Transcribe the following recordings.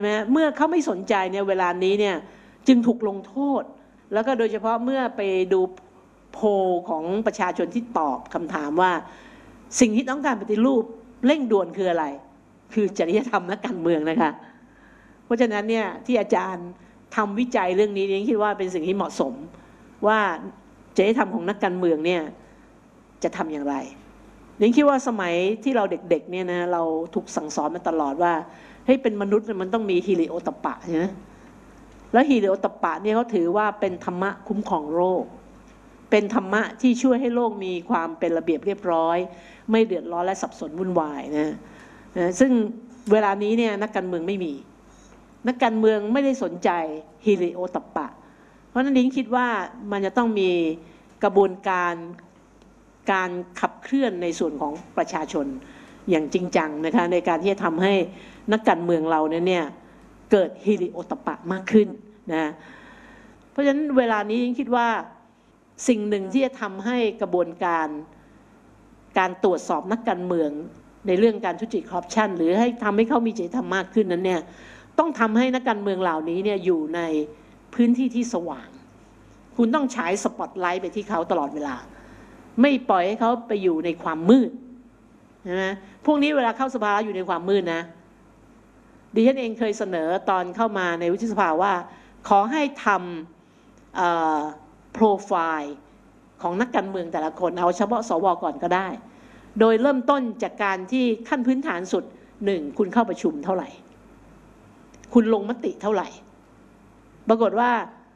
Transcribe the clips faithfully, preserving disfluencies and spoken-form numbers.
เมื่อเขาไม่สนใจเนี่ยเวลานี้เนี่ยจึงถูกลงโทษแล้วก็โดยเฉพาะเมื่อไปดูโพลของประชาชนที่ตอบคำถามว่าสิ่งที่ต้องการปฏิรูปเร่งด่วนคืออะไรคือจริยธรรมนักการเมืองนะคะเพราะฉะนั้นเนี่ยที่อาจารย์ทำวิจัยเรื่องนี้นี่คิดว่าเป็นสิ่งที่เหมาะสมว่าจริยธรรมของนักการเมืองเนี่ยจะทำอย่างไรนี่คิดว่าสมัยที่เราเด็กๆเนี่ยนะเราถูกสั่งสอนมาตลอดว่าให้เป็นมนุษย์มันต้องมีฮิริโอตปะใช่ไหมแล้วฮิริโอตปะเนี่ยเขาถือว่าเป็นธรรมะคุ้มครองโลกเป็นธรรมะที่ช่วยให้โลกมีความเป็นระเบียบเรียบร้อยไม่เดือดร้อนและสับสนวุ่นวายนะนะซึ่งเวลานี้เนี่ยนักการเมืองไม่มีนักการเมืองไม่ได้สนใจฮิริโอตปะเพราะฉะนั้นดิ้งคิดว่ามันจะต้องมีกระบวนการการขับเคลื่อนในส่วนของประชาชนอย่างจริงจังนะคะในการที่จะทำให้นักการเมืองเราเนี่ยเกิดฮิริโอตปะมากขึ้นนะเพราะฉะนั้นเวลานี้ยิ่งคิดว่าสิ่งหนึ่งที่จะทำให้กระบวนการการตรวจสอบนักการเมืองในเรื่องการทุจริตคอร์รัปชันหรือให้ทำให้เขามีจริยธรรมมากขึ้นนั้นเนี่ยต้องทำให้นักการเมืองเหล่านี้เนี่ยอยู่ในพื้นที่ที่สว่างคุณต้องฉายสปอตไลท์ไปที่เขาตลอดเวลาไม่ปล่อยให้เขาไปอยู่ในความมืดนะพวกนี้เวลาเข้าสภาอยู่ในความมืดนะดิฉันเองเคยเสนอตอนเข้ามาในวุฒิสภาว่าขอให้ทำโปรไฟล์ของนักการเมืองแต่ละคนเอาเฉพาะสวก่อนก็ได้โดยเริ่มต้นจากการที่ขั้นพื้นฐานสุดหนึ่งคุณเข้าประชุมเท่าไหร่คุณลงมติเท่าไหร่ปรากฏว่า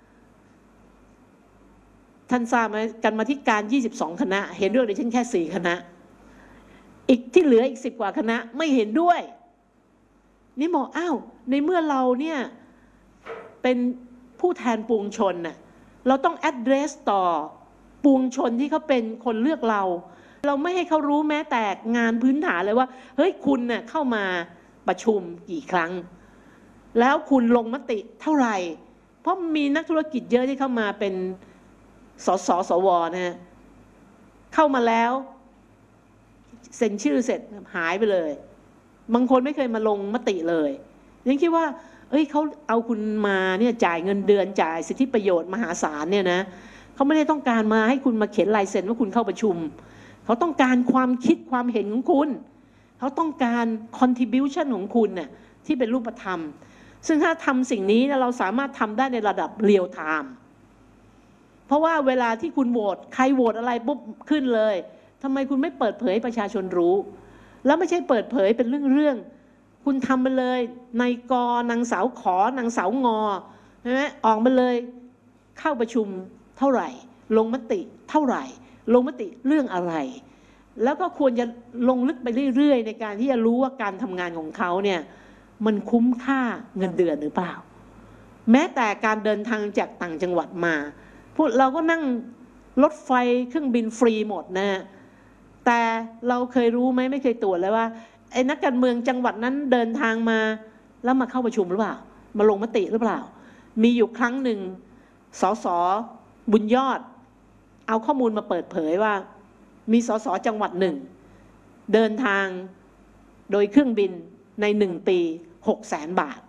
ท่านทราบไหมกรรมาธิการยี่สิบสองคณะเห็นด้วยดิฉันแค่สี่คณะอีกที่เหลืออีกสิบกว่าคณะไม่เห็นด้วยนี่บอกอ้าวในเมื่อเราเนี่ยเป็นผู้แทนปวงชนน่ะเราต้อง address ต่อปวงชนที่เขาเป็นคนเลือกเราเราไม่ให้เขารู้แม้แต่งานพื้นฐานเลยว่าเฮ้ยคุณน่ะเข้ามาประชุมกี่ครั้งแล้วคุณลงมติเท่าไหร่เพราะมีนักธุรกิจเยอะที่เข้ามาเป็นสสสวนะเข้ามาแล้วเซ็นชื่อเสร็จหายไปเลยบางคนไม่เคยมาลงมติเลยยังคิดว่าเอ้ยเขาเอาคุณมาเนี่ยจ่ายเงินเดือนจ่ายสิทธิประโยชน์มหาศาลเนี่ยนะเขาไม่ได้ต้องการมาให้คุณมาเขียนลายเซ็นว่าคุณเข้าประชุมเขาต้องการความคิดความเห็นของคุณเขาต้องการ contribution ของคุณน่ะที่เป็นรูปธรรมซึ่งถ้าทำสิ่งนี้เราสามารถทำได้ในระดับเรียลไทม์เพราะว่าเวลาที่คุณโหวตใครโหวตอะไรปุ๊บขึ้นเลยทำไมคุณไม่เปิดเผยให้ประชาชนรู้แล้วไม่ใช่เปิดเผยเป็นเรื่องๆคุณทำไปเลยนายกนางสาวขอนางสาวงอใช่ไหมออกมาเลยเข้าประชุมเท่าไหร่ลงมติเท่าไหร่ลงมติเรื่องอะไรแล้วก็ควรจะลงลึกไปเรื่อยๆในการที่จะรู้ว่าการทำงานของเขาเนี่ยมันคุ้มค่าเงินเดือนหรือเปล่าแม้แต่การเดินทางจากต่างจังหวัดมาพวกเราก็นั่งรถไฟเครื่องบินฟรีหมดนะแต่เราเคยรู้ไหมไม่เคยตรวจเลยว่าไอ้นักการเมืองจังหวัดนั้นเดินทางมาแล้วมาเข้าประชุมหรือเปล่ามาลงมติหรือเปล่ามีอยู่ครั้งหนึ่งสสบุญยอดเอาข้อมูลมาเปิดเผยว่ามีสสจังหวัดหนึ่งเดินทางโดยเครื่องบินในหนึ่งปีหกแสนบาท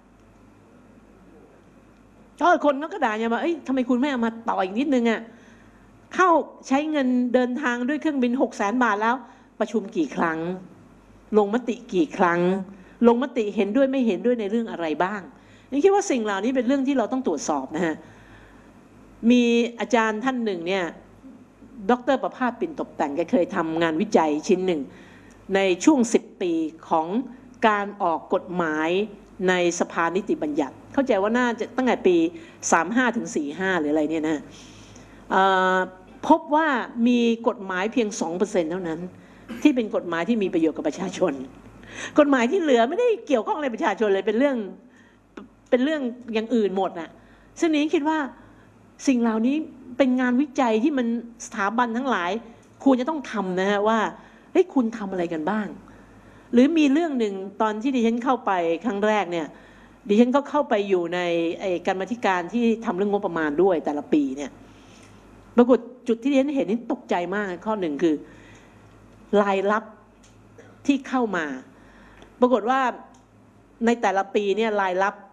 ก็คนก็ด่าอย่างว่าเอ้ยทำไมคุณไม่เอามาต่ออีกนิดนึงอ่ะเข้าใช้เงินเดินทางด้วยเครื่องบินหกแสนบาทแล้วประชุมกี่ครั้งลงมติกี่ครั้งลงมติเห็นด้วยไม่เห็นด้วยในเรื่องอะไรบ้างนี่คิดว่าสิ่งเหล่านี้เป็นเรื่องที่เราต้องตรวจสอบนะฮะมีอาจารย์ท่านหนึ่งเนี่ยดร.ประภาสปิ่นตกแต่งแกเคยทำงานวิจัยชิ้นหนึ่งในช่วงสิบปีของการออกกฎหมายในสภานิติบัญญัติเข้าใจว่าน่าจะตั้งแต่ปีสามห้าถึงสี่ห้าหรืออะไรเนี่ยนะพบว่ามีกฎหมายเพียง สองเปอร์เซ็นต์ เท่านั้นที่เป็นกฎหมายที่มีประโยชน์กับประชาชนกฎหมายที่เหลือไม่ได้เกี่ยวข้องอะไรประชาชนเลยเป็นเรื่องเป็นเรื่องอย่างอื่นหมดน่ะซึ่งนี้คิดว่าสิ่งเหล่านี้เป็นงานวิจัยที่มันสถาบันทั้งหลายควรจะต้องทำนะฮะว่าเฮ้ยคุณทำอะไรกันบ้างหรือมีเรื่องหนึ่งตอนที่ดิฉันเข้าไปครั้งแรกเนี่ยดิฉันก็เข้าไปอยู่ในกรรมาธิการที่ทำเรื่องงบประมาณด้วยแต่ละปีเนี่ยปรากฏจุดที่ดิฉันเห็นนี่ตกใจมากข้อหนึ่งคือรายรับที่เข้ามาปรากฏว่าในแต่ละปีเนี่ยรายรับ